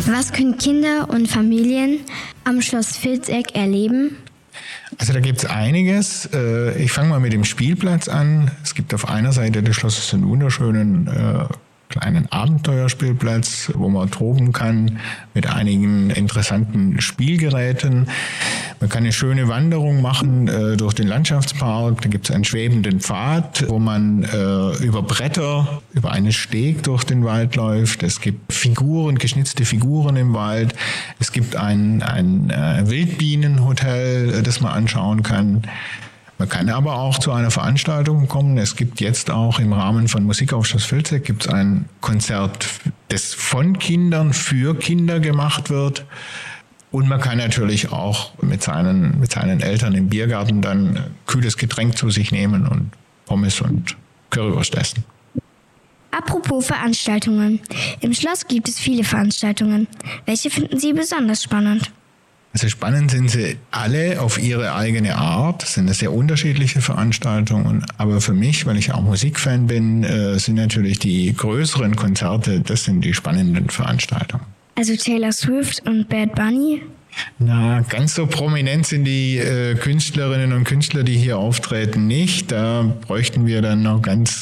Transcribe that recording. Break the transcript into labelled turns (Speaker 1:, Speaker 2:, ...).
Speaker 1: Was können Kinder und Familien am Schloss Vilseck erleben?
Speaker 2: Also da gibt es einiges. Ich fange mal mit dem Spielplatz an. Es gibt auf einer Seite des Schlosses einen wunderschönen kleinen Abenteuerspielplatz, wo man toben kann mit einigen interessanten Spielgeräten. Man kann eine schöne Wanderung machen durch den Landschaftspark. Da gibt es einen schwebenden Pfad, wo man über Bretter, über einen Steg durch den Wald läuft. Es gibt Figuren, geschnitzte Figuren im Wald. Es gibt ein Wildbienenhotel, das man anschauen kann. Man kann aber auch zu einer Veranstaltung kommen. Es gibt jetzt auch im Rahmen von Musik auf Schloss Vilseck gibt's ein Konzert, das von Kindern für Kinder gemacht wird. Und man kann natürlich auch mit seinen Eltern im Biergarten dann kühles Getränk zu sich nehmen und Pommes und Currywurst essen.
Speaker 1: Apropos Veranstaltungen. Im Schloss gibt es viele Veranstaltungen. Welche finden Sie besonders spannend?
Speaker 2: Also spannend sind sie alle auf ihre eigene Art. Es sind sehr unterschiedliche Veranstaltungen. Aber für mich, weil ich auch Musikfan bin, sind natürlich die größeren Konzerte, das sind die spannenden Veranstaltungen.
Speaker 1: Also Taylor Swift und Bad Bunny?
Speaker 2: Na, ganz so prominent sind die Künstlerinnen und Künstler, die hier auftreten, nicht. Da bräuchten wir dann noch ganz